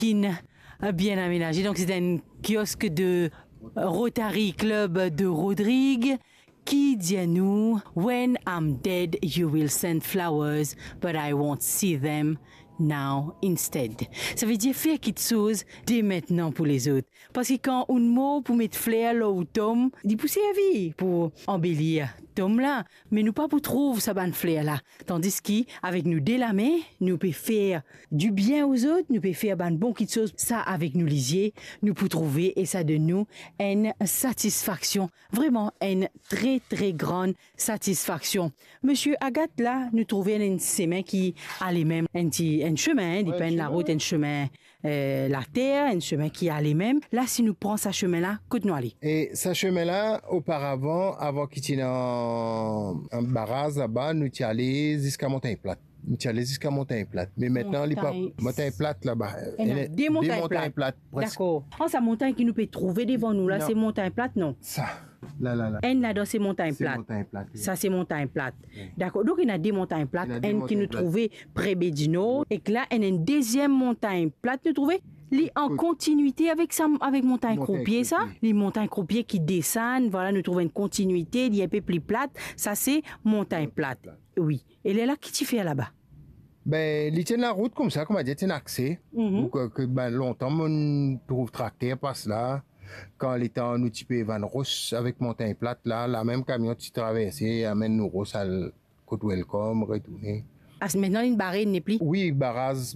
bien aménagé. Donc c'est un kiosque de Rotary Club de Rodrigue qui dit à nous When I'm dead, you will send flowers, but I won't see them now instead. Ça veut dire faire quelque chose dès maintenant pour les autres. Parce que quand un mot pour mettre fleur là où Tom, il peut servir pour embellir Tom là, mais nous pas pour trouver ça bonne fleur là. Tandis qu'avec nous dès la main, nous peut faire du bien aux autres, nous peut faire ban bon quelque chose. Ça avec nous lisier, nous peut trouver et ça de nous une satisfaction, vraiment une très très grande satisfaction. Monsieur Agathe là, nous trouvons une semaine qui a les mêmes un chemin, dépend de la route, un chemin la terre, un chemin qui a les mêmes. Là, si nous prenons ce chemin-là, côte nous aller. Et ce chemin-là, auparavant, avant qu'il y ait un barrage là-bas, nous y allons jusqu'à Montagne Plate. Nous y allons jusqu'à Montagne Plate. Mais maintenant, il n'y a pas Montagne Plate là-bas. Des montagnes plates. D'accord. Sa montagne qui nous peut trouver devant nous, là, c'est Montagne Plate, non? Ça. Là. Là, c'est montagne plate. Ça, c'est montagne plate. Oui. D'accord. Donc, il y a des montagnes plates. Une qui nous trouvait près Bédino. Et que là, il y a une deuxième montagne plate, nous trouvait en continuité avec montagne croupier, ça. Les montagnes croupier qui descendent. Voilà, nous trouvons une continuité. Il y a un peu plus plate. Ça, c'est montagne plate. Oui. Et là, qui tu fais là-bas? Ben, il tient la route comme ça, comme on dit, c'est un accès. Donc, longtemps, on trouve tracteur passe là. Quand les temps nous typés Van Ross avec Montagne Plate là, la même camion qui traversait amène nous Ross à côte Welcome, retourner. Ah, maintenant une barre n'est plus? Oui, barrage,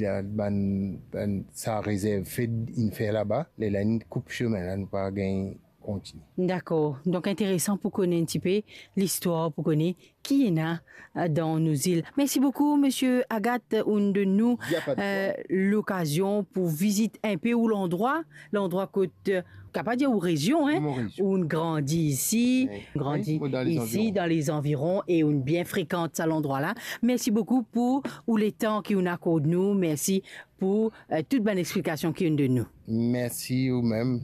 ça réserve fait une fait là-bas. Les lignes coupe chemin là, nous pas gagner. Continue. D'accord. Donc, intéressant pour connaître un petit peu l'histoire, pour connaître qui est là dans nos îles. Merci beaucoup, monsieur Agathe, une de nous, l'occasion pour visiter un peu où l'endroit côte, capable dire, ou région, hein, où on grandit ici, dans les environs et on bien fréquente à l'endroit-là. Merci beaucoup pour les temps qui on accorde nous. Merci pour toute bonne explication qui est de nous. Merci vous-même.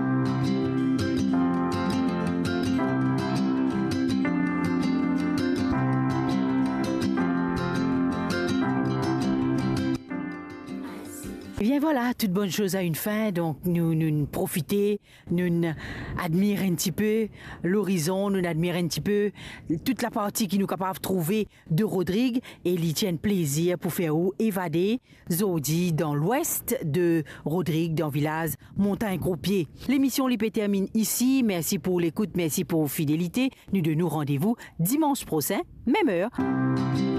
Eh bien voilà, toute bonne chose a une fin, donc nous profiter, nous admirer un petit peu l'horizon, nous admirer un petit peu toute la partie qui nous capable de trouver de Rodrigue et il y tient plaisir pour faire évader Zodi dans l'ouest de Rodrigue, dans le village Montagne-Croupier. L'émission l'IP termine ici, merci pour l'écoute, merci pour la fidélité, nous de nous rendez-vous dimanche prochain, même heure.